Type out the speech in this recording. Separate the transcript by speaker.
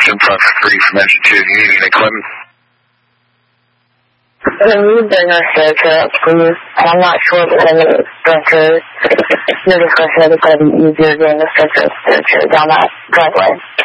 Speaker 1: 1053 from engine 2. Do you need any equipment?
Speaker 2: When we bring our share truck, please, I'm not sure if any structures, no discussion if it's going to be easier getting the structure down that driveway.